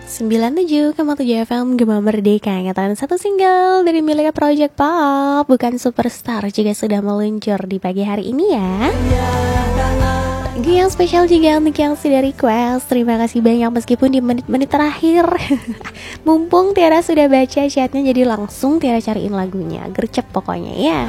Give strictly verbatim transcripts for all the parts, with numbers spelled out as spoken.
sembilan puluh tujuh koma tujuh F M Gema Merdeka, ingatan satu single dari milik Project Pop, Bukan Superstar, juga sudah meluncur di pagi hari ini ya. Lagu yang spesial juga untuk yang sudah request. Terima kasih banyak meskipun di menit-menit terakhir mumpung Tiara sudah baca chatnya, jadi langsung Tiara cariin lagunya. Gercep pokoknya ya.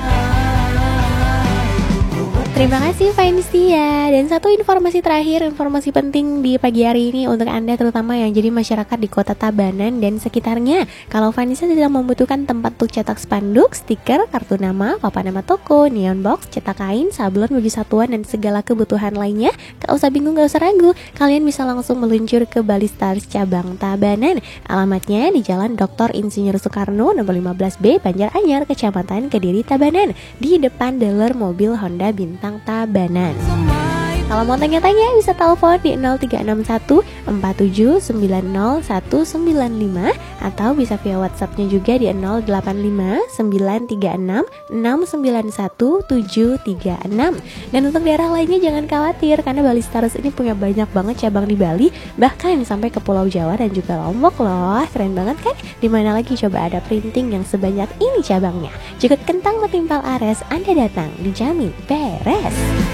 Terima kasih Vainsia. Dan satu informasi terakhir, informasi penting di pagi hari ini untuk Anda terutama yang jadi masyarakat di kota Tabanan dan sekitarnya. Kalau Vainsia sedang membutuhkan tempat untuk cetak spanduk, stiker, kartu nama, papan nama toko, neon box, cetak kain, sablon, baju satuan, dan segala kebutuhan lainnya, gak usah bingung, gak usah ragu. Kalian bisa langsung meluncur ke Bali Stars cabang Tabanan. Alamatnya di Jalan Doktor Insinyur Soekarno nomor lima belas B, Banjaranyar, Kecamatan Kediri, Tabanan, di depan dealer mobil Honda Bintang Tabanan. Kalau mau tanya-tanya bisa telepon di nol tiga enam satu empat tujuh sembilan nol satu sembilan lima atau bisa via WhatsAppnya juga di nol delapan lima sembilan tiga enam enam sembilan satu tujuh tiga enam. Dan untuk daerah lainnya jangan khawatir karena Bali Stars ini punya banyak banget cabang di Bali, bahkan sampai ke Pulau Jawa dan juga Lombok loh. Keren banget kan? Dimana lagi coba ada printing yang sebanyak ini cabangnya. Jika kentang metimpal Ares, Anda datang dijamin beres.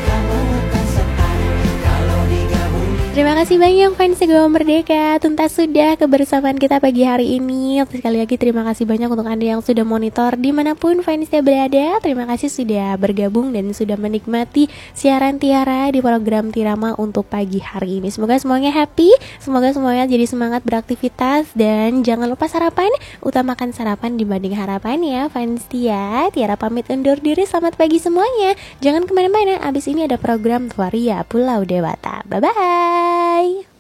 Terima kasih banyak fans Gema Merdeka, tuntas sudah kebersamaan kita pagi hari ini. Sekali lagi terima kasih banyak untuk Anda yang sudah monitor dimanapun fansnya berada. Terima kasih sudah bergabung dan sudah menikmati siaran Tiara di program Tirama untuk pagi hari ini. Semoga semuanya happy, semoga semuanya jadi semangat beraktivitas. Dan jangan lupa sarapan, utamakan sarapan dibanding harapan ya fans Tia. Tiara pamit undur diri, selamat pagi semuanya. Jangan kemana-mana, abis ini ada program Varia Pulau Dewata. Bye-bye. Bye.